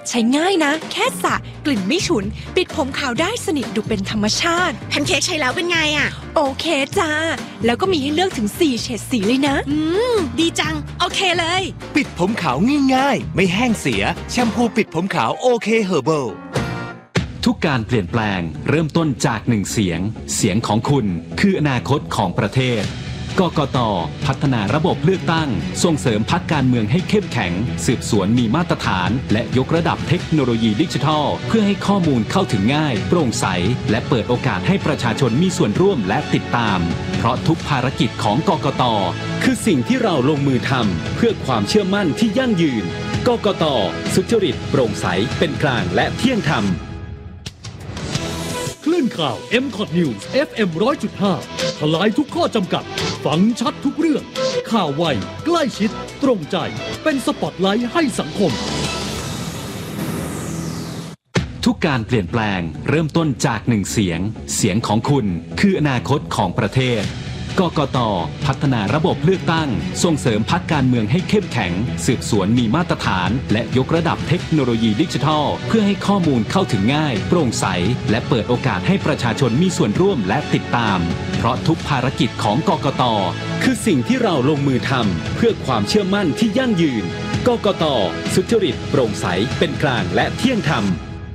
ใช้ง่ายนะแค่สระกลิ่นไม่ฉุนปิดผมขาวได้สนิทดูเป็นธรรมชาติแพนเค้กใช้แล้วเป็นไงอะโอเคจ้าแล้วก็มีให้เลือกถึง4เฉดสีเลยนะดีจังโอเคเลยปิดผมขาวง่ายๆไม่แห้งเสียแชมพูปิดผมขาวโอเคเฮอร์เบิลทุกการเปลี่ยนแปลงเริ่มต้นจากหนึ่งเสียงเสียงของคุณคืออนาคตของประเทศกกต.พัฒนาระบบเลือกตั้งส่งเสริมพรรคการเมืองให้เข้มแข็งสืบสวนมีมาตรฐานและยกระดับเทคโนโลยีดิจิทัลเพื่อให้ข้อมูลเข้าถึงง่ายโปร่งใสและเปิดโอกาสให้ประชาชนมีส่วนร่วมและติดตามเพราะทุกภารกิจของกกต.คือสิ่งที่เราลงมือทำเพื่อความเชื่อมั่นที่ยั่งยืนกกต.สุจริตโปร่งใสเป็นกลางและเที่ยงธรรมคลื่นข่าว MCOT News FM 100.5 ทลายทุกข้อจำกัดฟังชัดทุกเรื่องข่าวไวใกล้ชิดตรงใจเป็นสปอตไลท์ให้สังคมทุกการเปลี่ยนแปลงเริ่มต้นจากหนึ่งเสียงเสียงของคุณคืออนาคตของประเทศกกต.พัฒนาระบบเลือกตั้งส่งเสริมพรรคการเมืองให้เข้มแข็งสืบสวนมีมาตรฐานและยกระดับเทคโนโลยีดิจิทัลเพื่อให้ข้อมูลเข้าถึงง่ายโปร่งใสและเปิดโอกาสให้ประชาชนมีส่วนร่วมและติดตามเพราะทุกภารกิจของกกต.คือสิ่งที่เราลงมือทำเพื่อความเชื่อมั่นที่ยั่งยืนกกต.สุจริตโปร่งใสเป็นกลางและเที่ยงธรรม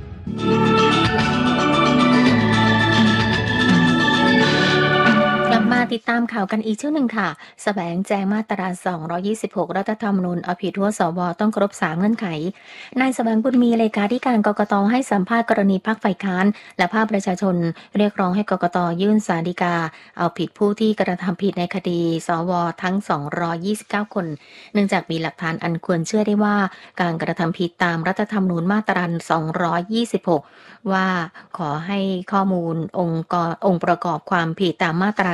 ติดตามข่าวกันอีกชื่อหนึ่งค่ะแสวงแจงมาตรา226รัฐธรรมนูญเอาผิดหัวสวต้องครบ3เงื่อนไขนายแสวงบุญมีเลขาธิการกกต.ให้สัมภาษณ์กรณีพรรคฝ่ายค้านและภาคประชาชนเรียกร้องให้กกต.ยื่นศาลฎีกาเอาผิดผู้ที่กระทำผิดในคดีสวทั้ง229คนเนื่องจากมีหลักฐานอันควรเชื่อได้ว่าการกระทำผิดตามรัฐธรรมนูญมาตรา226ว่าขอให้ข้อมูลองค์ประกอบความผิดตามมาตรา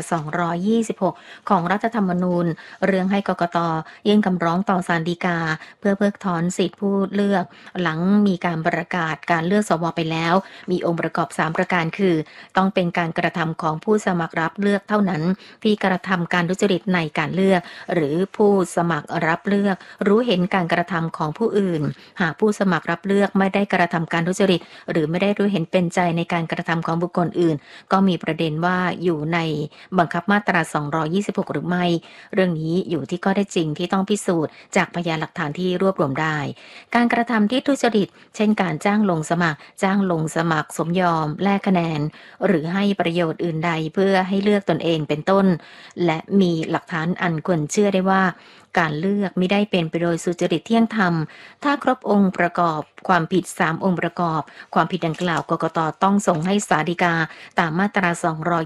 226ของรัฐธรรมนูญเรื่องให้กกต.ยื่นคำร้องต่อศาลฎีกาเพื่อเพิกถอนสิทธิผู้เลือกหลังมีการประกาศการเลือกสวไปแล้วมีองค์ประกอบ3ประการคือต้องเป็นการกระทำของผู้สมัครรับเลือกเท่านั้นที่กระทำการทุจริตในการเลือกหรือผู้สมัครรับเลือกรู้เห็นการกระทำของผู้อื่นหากผู้สมัครรับเลือกไม่ได้กระทำการทุจริตหรือไม่ได้รู้เห็นเป็นใจในการกระทำของบุคคลอื่นก็มีประเด็นว่าอยู่ในบังคับมาตรา226หรือไม่เรื่องนี้อยู่ที่ข้อเท็จจริงที่ต้องพิสูจน์จากพยานหลักฐานที่รวบรวมได้การกระทำที่ทุจริตเช่นการจ้างลงสมัครสมยอมแลกคะแนนหรือให้ประโยชน์อื่นใดเพื่อให้เลือกตนเองเป็นต้นและมีหลักฐานอันควรเชื่อได้ว่าการเลือกไม่ได้เป็นไปโดยสุจริตเที่ยงธรรมถ้าครบองค์ประกอบความผิด3องค์ประกอบความผิดดังกล่าวกกต.ต้องส่งให้ศาลฎีกาตามมาตรา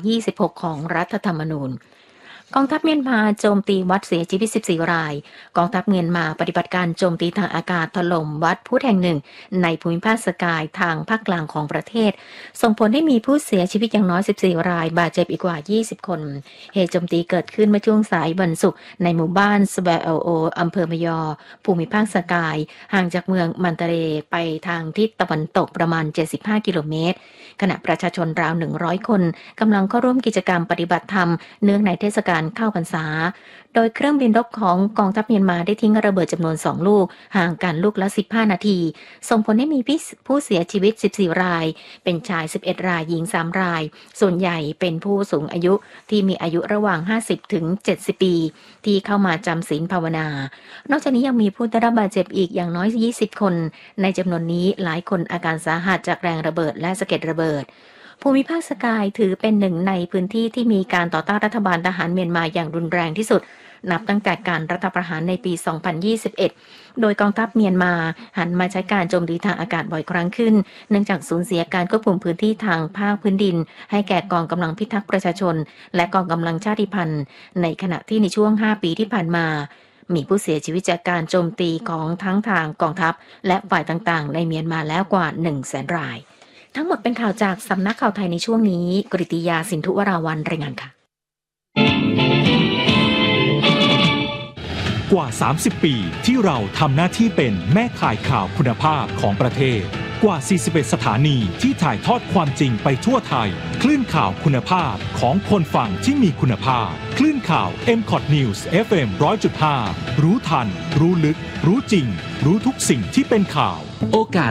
226ของรัฐธรรมนูญกองทัพเมียนมาโจมตีวัดเสียชีวิต14รายกองทัพเมียนมาปฏิบัติการโจมตีทางอากาศถล่มวัดพุทธแห่งหนึ่งในภูมิภาคสกายทางภาคกลางของประเทศส่งผลให้มีผู้เสียชีวิตอย่างน้อย14รายบาดเจ็บอีกกว่า20คนเหตุโจมตีเกิดขึ้นเมื่อช่วงสายวันศุกร์ในหมู่บ้านสแบเอลโออำเภอมยอภูมิภาคสกายห่างจากเมืองมันเตเรไปทางทิศตะวันตกประมาณ75กิโลเมตรขณะประชาชนราว100คนกำลังเข้าร่วมกิจกรรมปฏิบัติธรรมเนื่องในเทศกาลเข้าพรรษาโดยเครื่องบินรบของกองทัพเมียนมาได้ทิ้งระเบิดจำนวน2ลูกห่างกันลูกละ15นาทีส่งผลให้มีผู้เสียชีวิต14รายเป็นชาย11รายหญิง3รายส่วนใหญ่เป็นผู้สูงอายุที่มีอายุระหว่าง50ถึง70ปีที่เข้ามาจำศีลภาวนานอกจากนี้ยังมีผู้ได้รับบาดเจ็บอีกอย่างน้อย20คนในจำนวนนี้หลายคนอาการสาหัสจากแรงระเบิดและสะเก็ดระเบิดภูมิภาคสกายถือเป็นหนึ่งในพื้นที่ที่มีการต่อต้านรัฐบาลทหารเมียนมาอย่างรุนแรงที่สุดนับตั้งแต่การรัฐประหารในปี 2021 โดยกองทัพเมียนมาหันมาใช้การโจมตีทางอากาศบ่อยครั้งขึ้นเนื่องจากสูญเสียการควบคุมพื้นที่ทางภาคพื้นดินให้แก่กองกำลังพิทักษ์ประชาชนและกองกำลังชาติพันธุ์ในขณะที่ในช่วง5ปีที่ผ่านมามีผู้เสียชีวิตจากการโจมตีของทั้งทางกองทัพและฝ่ายต่างๆในเมียนมาแล้วกว่า 100,000 รายทั้งหมดเป็นข่าวจากสำนักข่าวไทยในช่วงนี้กฤติยาสินธุวราวัลย์รายงานค่ะกว่า30ปีที่เราทำหน้าที่เป็นแม่ข่ายข่าวคุณภาพของประเทศกว่า41สถานีที่ถ่ายทอดความจริงไปทั่วไทยคลื่นข่าวคุณภาพของคนฟังที่มีคุณภาพคลื่นข่าว MCOT News FM 100.5 รู้ทันรู้ลึกรู้จริงรู้ทุกสิ่งที่เป็นข่าวโอกาส